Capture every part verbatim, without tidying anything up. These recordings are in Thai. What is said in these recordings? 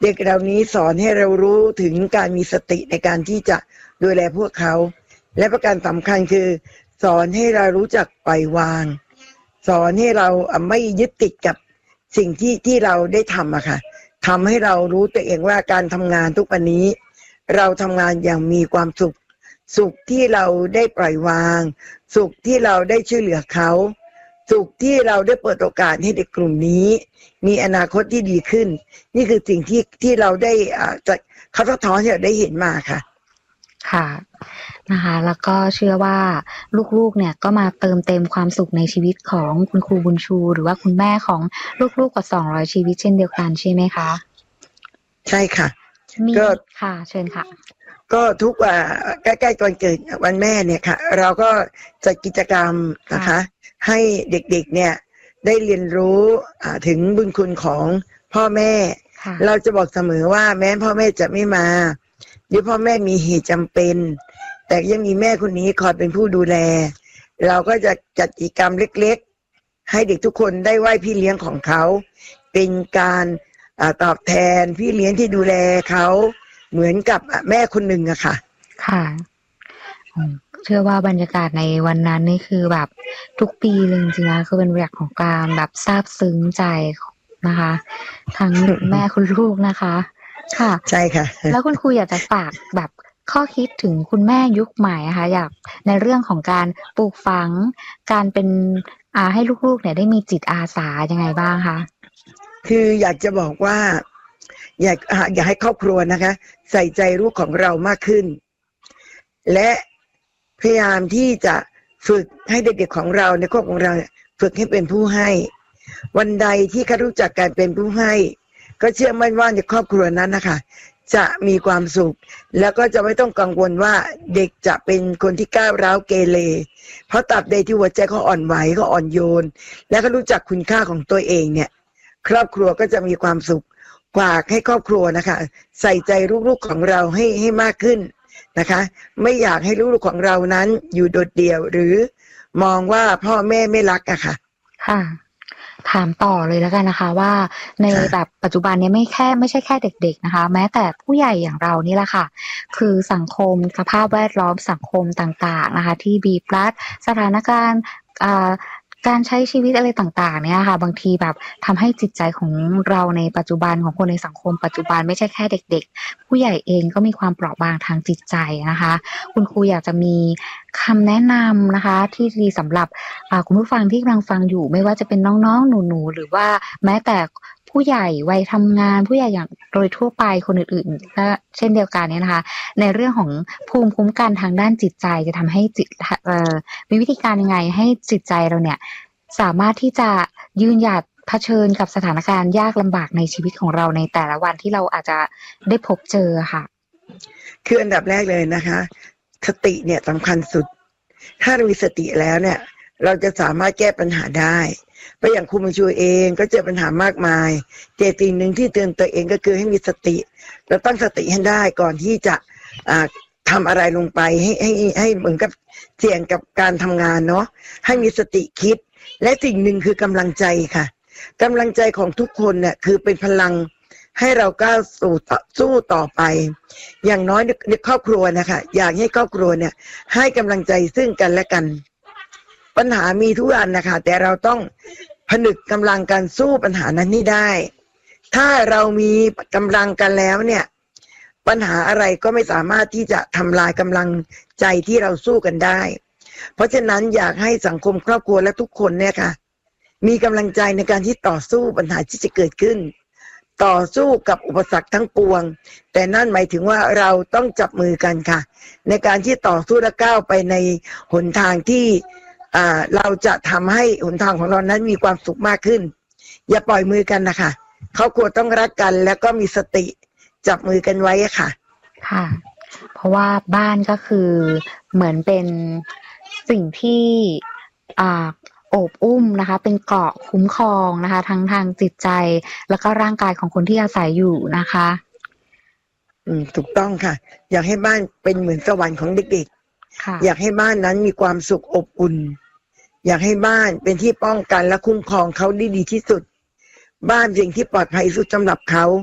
เด็กเหล่านี้สอนให้เรารู้ถึงการมีสติในการที่จะดูแลพวกเขาและประการสำคัญคือสอนให้เรารู้จักปล่อยวางสอนให้เราไม่ยึดติดกับสิ่งที่ที่เราได้ทำอะค่ะทำให้เรารู้ตัวเองว่าการทำงานทุกวันนี้เราทำงานอย่างมีความสุขสุขที่เราได้ปล่อยวางสุขที่เราได้ช่วยเหลือเขาสุขที่เราได้เปิดโอกาสให้เด็กกลุ่มนี้มีอนาคตที่ดีขึ้นนี่คือสิ่งที่ที่เราได้อ่าจะเขาสะท้อนที่เราได้เห็นมาค่ะค่ะนะคะแล้วก็เชื่อว่าลูกๆเนี่ยก็มาเติมเต็มความสุขในชีวิตของคุณครูบุญชูหรือว่าคุณแม่ของลูกๆกว่าสองร้อยชีวิตเช่นเดียวกันใช่ไหมคะใช่ค่ะมีก็ค่ะเชิญค่ะก็ทุกว่าใกล้ๆวันเกิดวันแม่เนี่ยค่ะเราก็จัดกิจกรรมนะคะให้เด็กๆเนี่ยได้เรียนรู้ถึงบุญคุณของพ่อแม่เราจะบอกเสมอว่าแม้พ่อแม่จะไม่มาหรือพ่อแม่มีเหตุจำเป็นแต่ยังมีแม่คนนี้คอยเป็นผู้ดูแลเราก็จะจัดกิจกรรมเล็กๆให้เด็กทุกคนได้ไหว้พี่เลี้ยงของเขาเป็นการตอบแทนพี่เลี้ยงที่ดูแลเขาเหมือนกับแม่คนหนึ่งอะค่ะค่ะเชื่อว่าบรรยากาศในวันนั้นนี่คือแบบทุกปีเลยจริงๆนะคือเป็นบรรยากาศของการแบบซาบซึ้งใจนะคะทั้งแม่คุณลูกนะคะค่ะใช่ค่ะแล้วคุณครูอยากจะฝากแบบข้อคิดถึงคุณแม่ยุคใหม่นะคะอยากในเรื่องของการปลูกฝังการเป็นอ่าให้ลูกๆเนี่ยได้มีจิตอาสายังไงบ้างคะคืออยากจะบอกว่าอยากอยากให้ครอบครัวนะคะใส่ใจลูกของเรามากขึ้นและพยายามที่จะฝึกให้เด็กๆของเราในครอบครัวของเราฝึกให้เป็นผู้ให้วันใดที่เขารู้จักการเป็นผู้ให้ก็เชื่อมั่นว่าในครอบครัวนั้นนะคะจะมีความสุขแล้วก็จะไม่ต้องกังวลว่าเด็กจะเป็นคนที่ก้าวร้าวเกเรเพราะตราบใดที่หัวใจเขาอ่อนไหวเขาอ่อนโยนและเขารู้จักคุณค่าของตัวเองเนี่ยครอบครัวก็จะมีความสุขกว่าให้ครอบครัวนะคะใส่ใจลูกๆของเราให้ให้มากขึ้นนะคะไม่อยากให้ลูกๆของเรานั้นอยู่โดดเดี่ยวหรือมองว่าพ่อแม่ไม่รักอะค่ะค่ะถามต่อเลยแล้วกันนะคะว่าในแบบปัจจุบันนี้ไม่แค่ไม่ใช่แค่เด็กๆนะคะแม้แต่ผู้ใหญ่อย่างเรานี่แหละค่ะคือสังคมสภาพแวดล้อมสังคมต่างๆนะคะที่บีบรัดสถานการณ์อ่าการใช้ชีวิตอะไรต่างๆเนี่ยค่ะบางทีแบบทำให้จิตใจของเราในปัจจุบันของคนในสังคมปัจจุบันไม่ใช่แค่เด็กๆผู้ใหญ่เองก็มีความเปราะบางทางจิตใจนะคะคุณครูอยากจะมีคำแนะนำนะคะที่ดีสำหรับคุณผู้ฟังที่กำลังฟังอยู่ไม่ว่าจะเป็นน้องๆหนูๆหรือว่าแม้แต่ผู้ใหญ่วัยทำงานผู้ใหญ่อย่างโดยทั่วไปคนอื่นๆก็เช่นเดียวกันเนี่ยนะคะในเรื่องของภูมิคุ้มกันทางด้านจิตใจจะทำให้จิตเอ่อมีวิธีการยังไงให้จิตใจเราเนี่ยสามารถที่จะยืนหยัดเผชิญกับสถานการณ์ยากลำบากในชีวิตของเราในแต่ละวันที่เราอาจจะได้พบเจอค่ะคืออันดับแรกเลยนะคะสติเนี่ยสำคัญสุดถ้าเรามีสติแล้วเนี่ยเราจะสามารถแก้ปัญหาได้เพราะอย่างครูบุญชูเองก็เจอปัญหามากมายแต่สิ่งหนึ่งที่เตือนตัวเองก็คือให้มีสติเราตั้งสติให้ได้ก่อนที่จะทำอะไรลงไปให้ให้ให้เหมือนกับเสี่ยงกับการทำงานเนาะให้มีสติคิดและสิ่งหนึ่งคือกำลังใจค่ะกำลังใจของทุกคนเนี่ยคือเป็นพลังให้เราก้าวสู่สู้ต่อไปอย่างน้อยในครอบครัวนะคะอยากให้ครอบครัวเนี่ยให้กำลังใจซึ่งกันและกันปัญหามีทุกอันนะคะแต่เราต้องผนึกกำลังกันสู้ปัญหานั้นให้ได้ถ้าเรามีกำลังกันแล้วเนี่ยปัญหาอะไรก็ไม่สามารถที่จะทำลายกำลังใจที่เราสู้กันได้เพราะฉะนั้นอยากให้สังคมครอบครัวและทุกคนเนี่ยค่ะมีกำลังใจในการที่ต่อสู้ปัญหาที่จะเกิดขึ้นต่อสู้กับอุปสรรคทั้งปวงแต่นั่นหมายถึงว่าเราต้องจับมือกันค่ะในการที่ต่อสู้และก้าวไปในหนทางที่อ่าเราจะทำให้หนทางของเรานั้นมีความสุขมากขึ้นอย่าปล่อยมือกันนะคะครอบครัวต้องรักกันแล้วก็มีสติจับมือกันไว้ค่ะค่ะเพราะว่าบ้านก็คือเหมือนเป็นสิ่งที่อ่าโอบอุ้มนะคะเป็นเกราะคุ้มครองนะคะทั้งทางจิตใจแล้วก็ร่างกายของคนที่อาศัยอยู่นะคะอืมถูกต้องค่ะอยากให้บ้านเป็นเหมือนสวรรค์ของเด็กๆอยากให้บ้านนั้นมีความสุขอบอุ่นอยากให้บ้านเป็นที่ป้องกันและคุ้มครองเขาได้ดีที่สุดบ้านสิ่งที่ปลอดภัยสุดสำหรับเขา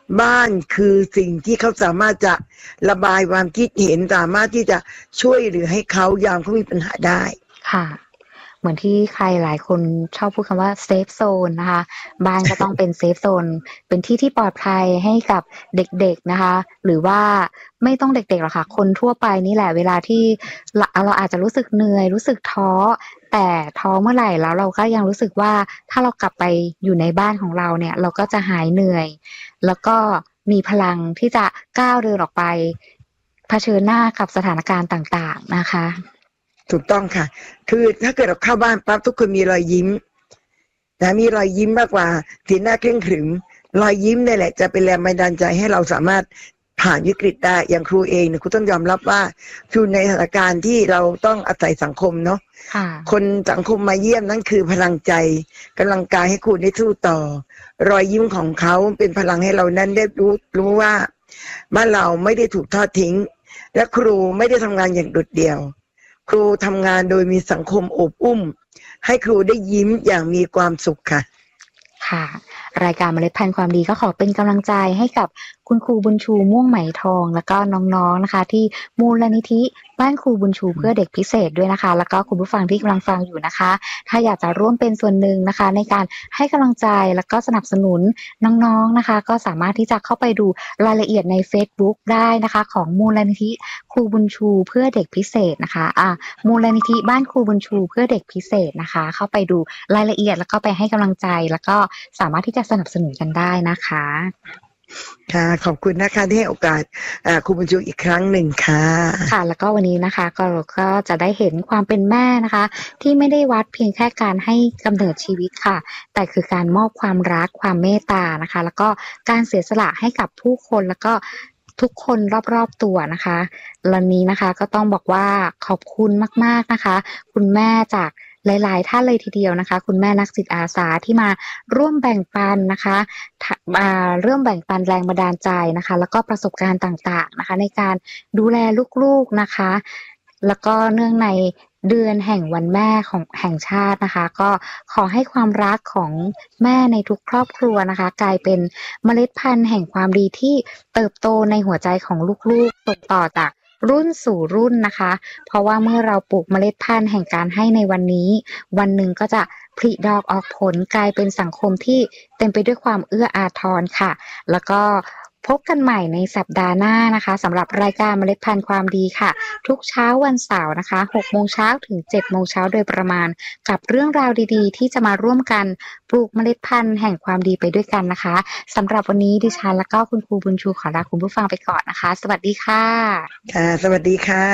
บ้านคือสิ่งที่เขาสามารถจะระบายความคิดเห็นสามารถที่จะช่วยเหลือให้เขายามเขามีปัญหาได้ค่ะเหมือนที่ใครหลายคนชอบพูดคำว่าเซฟโซนนะคะบ้านก็ต้องเป็นเซฟโซนเป็นที่ที่ปลอดภัยให้กับเด็กๆนะคะหรือว่าไม่ต้องเด็กๆหรอกค่ะคนทั่วไปนี่แหละเวลาที่เราอาจจะรู้สึกเหนื่อยรู้สึกท้อแต่ท้อเมื่อไหร่แล้วเราก็ยังรู้สึกว่าถ้าเรากลับไปอยู่ในบ้านของเราเนี่ยเราก็จะหายเหนื่อยแล้วก็มีพลังที่จะก้าวเดินออกไปเผชิญหน้ากับสถานการณ์ต่างๆนะคะถูกต้องค่ะคือถ้าเกิดเราเข้าบ้านปั๊บทุกคนมีรอยยิ้มแต่มีรอยยิ้มมากกว่าสีหน้าเคร่งขรึมรอยยิ้มนี่แหละจะเป็นแรงบันดาลใจให้เราสามารถผ่านวิกฤตได้อย่างครูเองเนี่ยครูต้องยอมรับว่าคือในสถานการณ์ที่เราต้องอาศัยสังคมเนาะคนสังคมมาเยี่ยมนั่นคือพลังใจกำลังกายให้ครูได้สู้ต่อรอยยิ้มของเขาเป็นพลังให้เรานั้นได้รู้รู้ว่าบ้านเราไม่ได้ถูกทอดทิ้งและครูไม่ได้ทำงานอย่างโดดเดี่ยวครูทำงานโดยมีสังคมอบอุ้มให้ครูได้ยิ้มอย่างมีความสุขค่ะค่ะรายการเมล็ดพันธุ์ความดีก็ขอเป็นกำลังใจให้กับคุณครูบุญชูม่วงไหมทองแล้วก็น้องๆนะคะที่มูลนิธิบ้านครูบุญชูเพื่อเด็กพิเศษด้วยนะคะแล้วก็คุณผู้ฟังที่กำลังฟังอยู่นะคะถ้าอยากจะร่วมเป็นส่วนหนึ่งนะคะในการให้กำลังใจแล้วก็สนับสนุนน้องๆนะคะก็สามารถที่จะเข้าไปดูรายละเอียดใน Facebook ได้นะคะของมูลนิธิครูบุญชูเพื่อเด็กพิเศษนะคะอ่ามูลนิธิบ้านครูบุญชูเพื่อเด็กพิเศษนะคะเข้าไปดูรายละเอียดแล้วก็ไปให้กำลังใจแล้วก็สามารถที่จะสนับสนุนกันได้นะคะค่ะขอบคุณนะคะที่ให้โอกาสครูบุญชูอีกครั้งหนึ่งค่ะค่ะแล้วก็วันนี้นะคะก็ก็จะได้เห็นความเป็นแม่นะคะที่ไม่ได้วัดเพียงแค่การให้กำเนิดชีวิตค่ะแต่คือการมอบความรักความเมตตานะคะแล้วก็การเสียสละให้กับผู้คนแล้วก็ทุกคนรอบๆตัวนะคะวันนี้นะคะก็ต้องบอกว่าขอบคุณมากๆนะคะคุณแม่จากหลายๆท่านเลยทีเดียวนะคะคุณแม่นักจิตอาสาที่มาร่วมแบ่งปันนะคะมาเริ่มแบ่งปันแรงบันดาลใจนะคะแล้วก็ประสบการณ์ต่างๆนะคะในการดูแลลูกๆนะคะแล้วก็เนื่องในเดือนแห่งวันแม่ของแห่งชาตินะคะก็ขอให้ความรักของแม่ในทุกครอบครัวนะคะกลายเป็นเมล็ดพันธุ์แห่งความดีที่เติบโตในหัวใจของลูกๆส่งต่อจากรุ่นสู่รุ่นนะคะเพราะว่าเมื่อเราปลูกเมล็ดพันธุ์แห่งการให้ในวันนี้วันหนึ่งก็จะผลิดอกออกผลกลายเป็นสังคมที่เต็มไปด้วยความเอื้ออาทรค่ะแล้วก็พบกันใหม่ในสัปดาห์หน้านะคะสำหรับรายการเมล็ดพันธุ์ความดีค่ะทุกเช้าวันเสาร์นะคะหกโมงเช้าถึงเจ็ดโมงเช้าโดยประมาณกับเรื่องราวดีๆที่จะมาร่วมกันปลูกเมล็ดพันธุ์แห่งความดีไปด้วยกันนะคะสำหรับวันนี้ดิฉันและก็คุณครูบุญชูขอลาคุณผู้ฟังไปก่อนนะคะสวัสดีค่ะค่ะสวัสดีค่ะ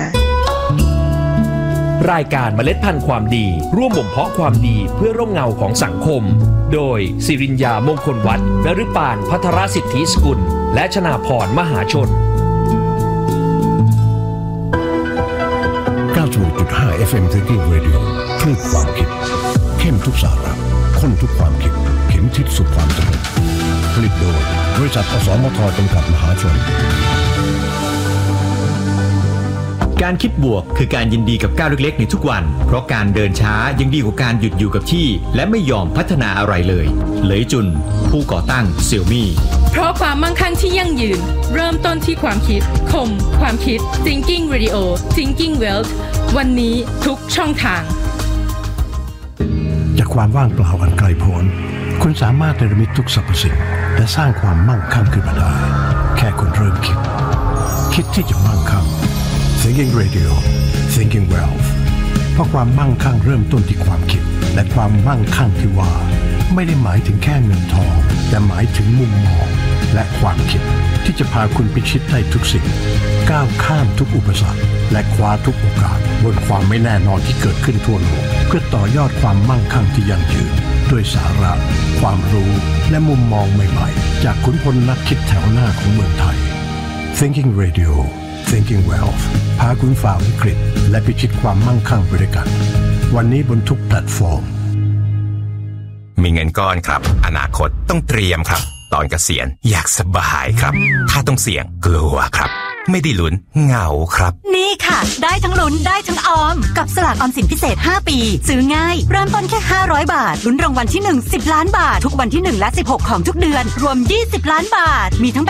รายการเมล็ดพันธุ์ความดีร่วมบ่มเพาะความดีเพื่อร่มเงาของสังคมโดยศิริญญามงคลวัฒน์นฤปานภัทรสิทธิสกุลและชนาพรมหาชนเก้าสิบหกจุดห้า เอฟ เอ็ม Thinking Radio คลื่นความคิดเข้มทุกสาระข้นทุกความคิดเข็มทิศสู่ความสงบผลิตโดยบริษัทอสมทจำกัดมหาชนการคิดบวกคือการยินดีกับก้าวเล็กๆในทุกวันเพราะการเดินช้ายังดีกว่าการหยุดอยู่กับที่และไม่ยอมพัฒนาอะไรเลยเหลยจุนผู้ก่อตั้งเซี่ยมี่เพราะความมั่งคั่งที่ยั่งยืนเริ่มต้นที่ความคิดคมความคิด Thinking Radio Thinking Wealth วันนี้ทุกช่องทางจากความว่างเปล่าอันไกลโพ้นคุณสามารถเนรมิตทุกสรรพสิ่งและสร้างความมั่งคั่งขึ้นมาได้แค่คุณเริ่มคิดคิดที่จะมั่งคั่งThinking Radio Thinking Wealth เพราะความมั่งคั่งเริ่มต้นที่ความคิดและความมั่งคั่งที่ว่าไม่ได้หมายถึงแค่เงินทองแต่หมายถึงมุมมองและความคิดที่จะพาคุณพิชิตได้ทุกสิ่งก้าวข้ามทุกอุปสรรคและคว้าทุกโอกาสบนความไม่แน่นอนที่เกิดขึ้นทั่วโลกเพื่อต่อยอดความมั่งคั่งที่ยั่งยืนด้วยสาระความรู้และมุมมองใหม่ๆจากขุนพลนักคิดแถวหน้าของเมืองไทย Thinking Radio Thinking Wealth พาคุณฝ่าวิกฤตและพิชิตความมั่งคั่งไปด้วยกันวันนี้บนทุกแพลตฟอร์มมีเงินก้อนครับอนาคตต้องเตรียมครับตอนเกษียณอยากสบายครับถ้าต้องเสี่ยงกลัวครับไม่ได้ลุ้นเหงาครับนี่ค่ะได้ทั้งลุ้นได้ทั้งออมกับสลากออมสินพิเศษห้าปีซื้อง่ายเริ่มต้นแค่ห้าร้อยบาทลุ้นรางวัลที่หนึ่ง สิบล้านบาททุกวันที่หนึ่งและสิบหกของทุกเดือนรวมยี่สิบล้านบาทมีทั้ง